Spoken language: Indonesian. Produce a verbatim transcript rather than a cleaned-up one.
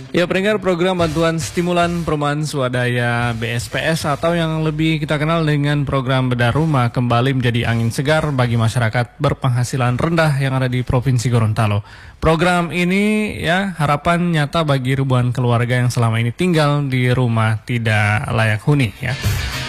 Ya, pendengar, program bantuan stimulan perumahan swadaya B S P S atau yang lebih kita kenal dengan program bedah rumah kembali menjadi angin segar bagi masyarakat berpenghasilan rendah yang ada di Provinsi Gorontalo. Program ini ya harapan nyata bagi ribuan keluarga yang selama ini tinggal di rumah tidak layak huni ya.